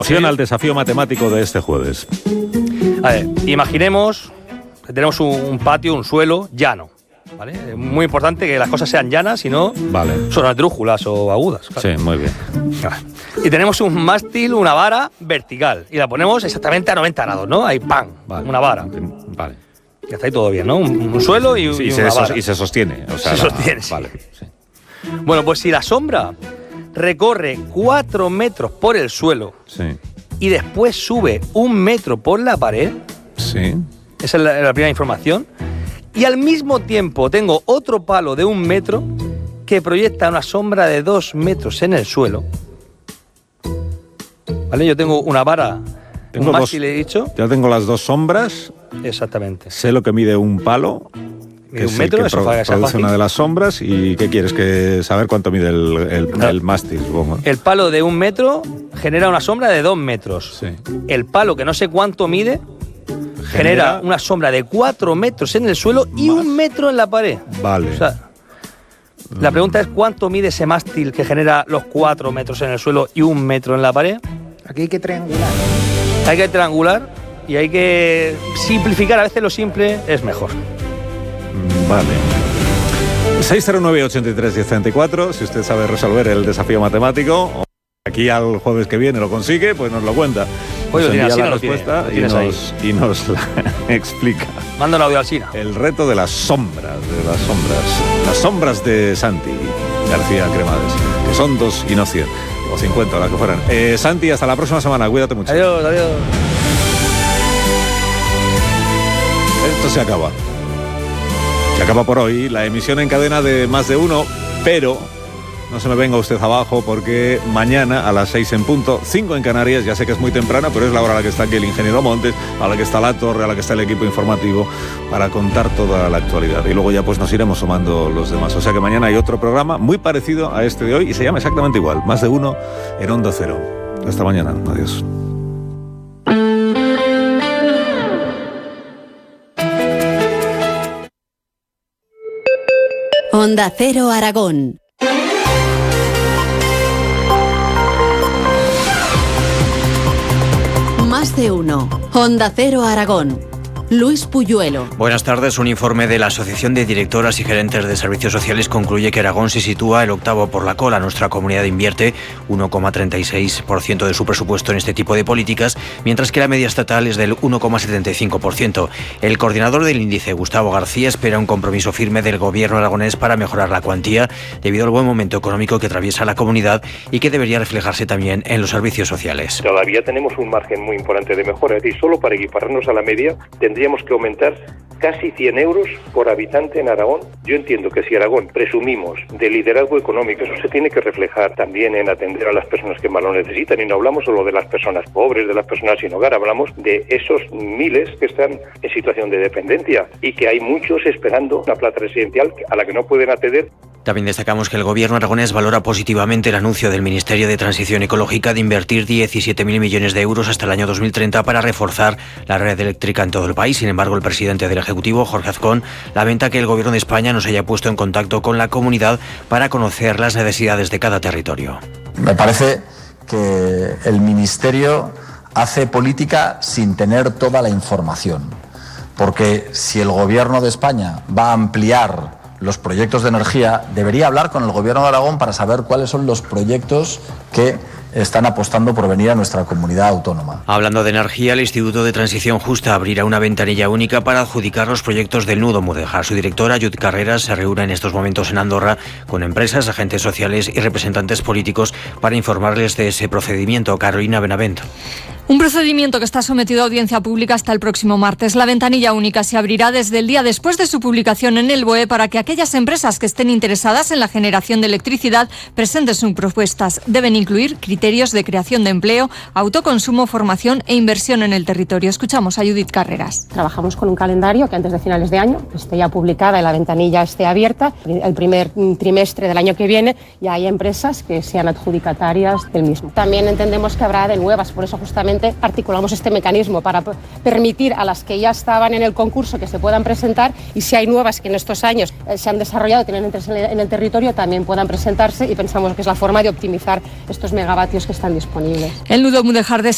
Al desafío matemático de este jueves. A ver, imaginemos que tenemos un patio, un suelo llano, ¿vale? Es muy importante que las cosas sean llanas y no son esdrújulas o agudas. Claro. Sí, muy bien. Y tenemos un mástil, una vara vertical, y la ponemos exactamente a 90 grados, ¿no? Ahí, ¡pam! Una vara. Vale. Ya está ahí todo bien, ¿no? Un suelo y una vara. Y se sostiene. O sea, se sostiene, sí. Vale, sí. Bueno, pues si la sombra recorre 4 metros por el suelo y después sube 1 metro por la pared, esa es la primera información, y al mismo tiempo tengo otro palo de 1 metro que proyecta una sombra de 2 metros en el suelo, ¿vale? Yo tengo una vara, un mástil, he dicho. Ya tengo las dos sombras. Exactamente. Sé lo que mide un palo. Mide 1 metro, eso produce una de las sombras. ¿Y qué quieres? Que saber cuánto mide el mástil, supongo. El palo de 1 metro genera una sombra de 2 metros. Sí. El palo, que no sé cuánto mide, genera una sombra de 4 metros en el suelo y 1 metro en la pared. Vale. O sea, la pregunta es ¿cuánto mide ese mástil que genera los 4 metros en el suelo y 1 metro en la pared? Aquí hay que triangular. Hay que triangular y hay que simplificar. A veces lo simple es mejor. Vale. 609-83-1034, si usted sabe resolver el desafío matemático, aquí al jueves que viene lo consigue, pues nos lo cuenta. Pues nos envía la lo respuesta y nos la explica. Manda un audio al Sina. El reto de las sombras, las sombras de Santi García Cremades, que son 2 y no 100, o 50, las que fueran. Santi, hasta la próxima semana, cuídate mucho. Adiós. Esto se acaba. Se acaba por hoy la emisión en cadena de Más de Uno, pero no se me venga usted abajo porque mañana a las 6 en punto, 5 en Canarias, ya sé que es muy temprana, pero es la hora a la que está aquí el ingeniero Montes, a la que está La Torre, a la que está el equipo informativo para contar toda la actualidad. Y luego ya pues nos iremos sumando los demás. O sea que mañana hay otro programa muy parecido a este de hoy y se llama exactamente igual, Más de Uno en Onda Cero. Hasta mañana. Adiós. Onda Cero Aragón. Más de uno. Onda Cero Aragón. Luis Puyuelo. Buenas tardes. Un informe de la Asociación de Directoras y Gerentes de Servicios Sociales concluye que Aragón se sitúa el octavo por la cola. Nuestra comunidad invierte 1,36% de su presupuesto en este tipo de políticas, mientras que la media estatal es del 1,75%. El coordinador del índice, Gustavo García, espera un compromiso firme del gobierno aragonés para mejorar la cuantía debido al buen momento económico que atraviesa la comunidad y que debería reflejarse también en los servicios sociales. Todavía tenemos un margen muy importante de mejora, es decir, solo para equipararnos a la media tendríamos que aumentar casi 100 euros por habitante en Aragón. Yo entiendo que si Aragón presumimos de liderazgo económico, eso se tiene que reflejar también en atender a las personas que más lo necesitan, y no hablamos solo de las personas pobres, de las personas sin hogar, hablamos de esos miles que están en situación de dependencia y que hay muchos esperando una plaza residencial a la que no pueden acceder. También destacamos que el gobierno aragonés valora positivamente el anuncio del Ministerio de Transición Ecológica de invertir 17.000 millones de euros hasta el año 2030 para reforzar la red eléctrica en todo el país. Sin embargo, el presidente del Ejecutivo, Jorge Azcón, lamenta que el gobierno de España no se haya puesto en contacto con la comunidad para conocer las necesidades de cada territorio. Me parece que el Ministerio hace política sin tener toda la información, porque si el gobierno de España va a ampliar los proyectos de energía, debería hablar con el gobierno de Aragón para saber cuáles son los proyectos que están apostando por venir a nuestra comunidad autónoma. Hablando de energía, el Instituto de Transición Justa abrirá una ventanilla única para adjudicar los proyectos del nudo Mudéjar. Su directora, Judith Carreras, se reúne en estos momentos en Andorra con empresas, agentes sociales y representantes políticos para informarles de ese procedimiento. Carolina Benavent. Un procedimiento que está sometido a audiencia pública hasta el próximo martes. La ventanilla única se abrirá desde el día después de su publicación en el BOE para que aquellas empresas que estén interesadas en la generación de electricidad presenten sus propuestas. Deben incluir criterios de creación de empleo, autoconsumo, formación e inversión en el territorio. Escuchamos a Judith Carreras. Trabajamos con un calendario que antes de finales de año esté ya publicada y la ventanilla esté abierta. El primer trimestre del año que viene ya hay empresas que sean adjudicatarias del mismo. También entendemos que habrá de nuevas, por eso justamente articulamos este mecanismo para permitir a las que ya estaban en el concurso que se puedan presentar, y si hay nuevas que en estos años se han desarrollado, tienen interés en el territorio, también puedan presentarse, y pensamos que es la forma de optimizar estos megavatios que están disponibles. El nudo Mudéjar